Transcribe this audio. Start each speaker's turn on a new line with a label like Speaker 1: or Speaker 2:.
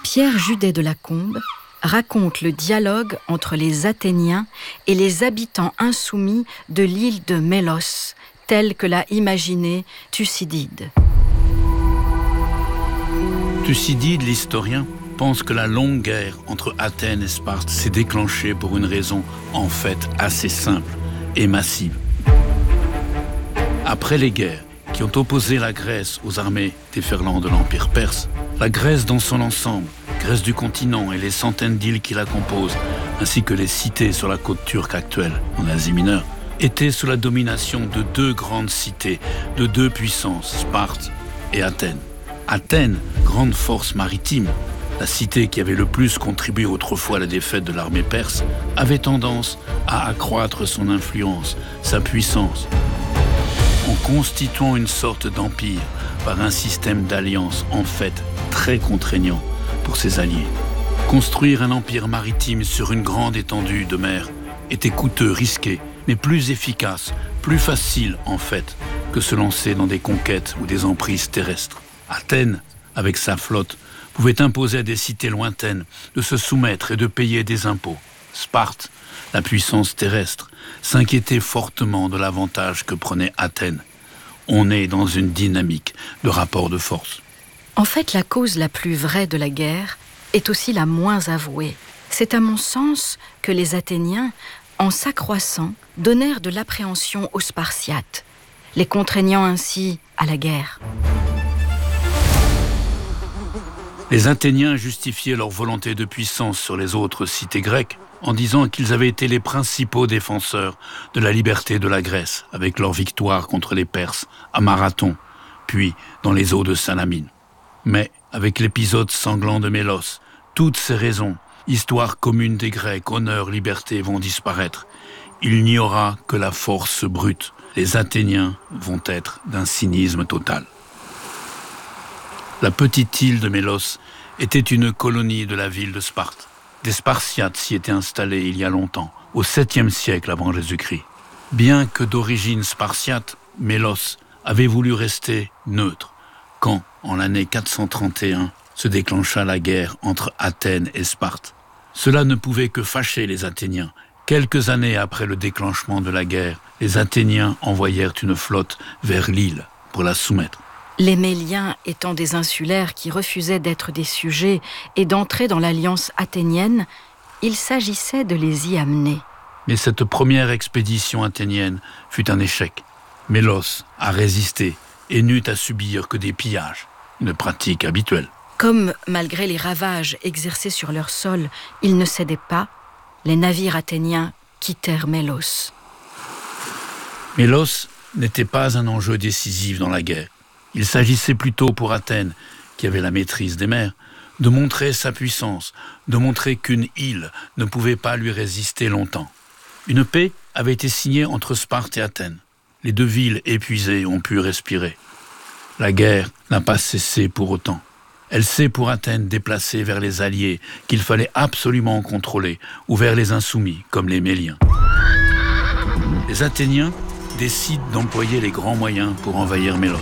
Speaker 1: Pierre Judet de Lacombe raconte le dialogue entre les Athéniens et les habitants insoumis de l'île de Mélos, tel que l'a imaginé Thucydide.
Speaker 2: Thucydide, l'historien, pense que la longue guerre entre Athènes et Sparte s'est déclenchée pour une raison en fait assez simple et massive. Après les guerres qui ont opposé la Grèce aux armées déferlantes de l'Empire perse, la Grèce dans son ensemble, Grèce du continent et les centaines d'îles qui la composent, ainsi que les cités sur la côte turque actuelle, en Asie mineure, étaient sous la domination de deux grandes cités, de deux puissances, Sparte et Athènes. Athènes, grande force maritime, la cité qui avait le plus contribué autrefois à la défaite de l'armée perse, avait tendance à accroître son influence, sa puissance, en constituant une sorte d'empire par un système d'alliances en fait très contraignant pour ses alliés. Construire un empire maritime sur une grande étendue de mer était coûteux, risqué, mais plus efficace, plus facile en fait que se lancer dans des conquêtes ou des emprises terrestres. Athènes, avec sa flotte, pouvait imposer à des cités lointaines de se soumettre et de payer des impôts. Sparte, la puissance terrestre, s'inquiétait fortement de l'avantage que prenait Athènes. On est dans une dynamique de rapport de force.
Speaker 1: En fait, la cause la plus vraie de la guerre est aussi la moins avouée. C'est à mon sens que les Athéniens, en s'accroissant, donnèrent de l'appréhension aux Spartiates, les contraignant ainsi à la guerre.
Speaker 2: Les Athéniens justifiaient leur volonté de puissance sur les autres cités grecques en disant qu'ils avaient été les principaux défenseurs de la liberté de la Grèce avec leur victoire contre les Perses à Marathon, puis dans les eaux de Salamine. Mais avec l'épisode sanglant de Mélos, toutes ces raisons, histoire commune des Grecs, honneur, liberté, vont disparaître. Il n'y aura que la force brute. Les Athéniens vont être d'un cynisme total. La petite île de Mélos était une colonie de la ville de Sparte. Des Spartiates s'y étaient installés il y a longtemps, au 7e siècle avant Jésus-Christ. Bien que d'origine spartiate, Mélos avait voulu rester neutre quand, en l'année 431, se déclencha la guerre entre Athènes et Sparte. Cela ne pouvait que fâcher les Athéniens. Quelques années après le déclenchement de la guerre, les Athéniens envoyèrent une flotte vers l'île pour la soumettre.
Speaker 1: Les Méliens étant des insulaires qui refusaient d'être des sujets et d'entrer dans l'alliance athénienne, il s'agissait de les y amener.
Speaker 2: Mais cette première expédition athénienne fut un échec. Mélos a résisté et n'eut à subir que des pillages, une pratique habituelle.
Speaker 1: Comme, malgré les ravages exercés sur leur sol, ils ne cédaient pas, les navires athéniens quittèrent Mélos.
Speaker 2: Mélos n'était pas un enjeu décisif dans la guerre. Il s'agissait plutôt pour Athènes, qui avait la maîtrise des mers, de montrer sa puissance, de montrer qu'une île ne pouvait pas lui résister longtemps. Une paix avait été signée entre Sparte et Athènes. Les deux villes épuisées ont pu respirer. La guerre n'a pas cessé pour autant. Elle s'est pour Athènes déplacée vers les alliés qu'il fallait absolument contrôler, ou vers les insoumis, comme les Méliens. Les Athéniens décident d'employer les grands moyens pour envahir Mélos.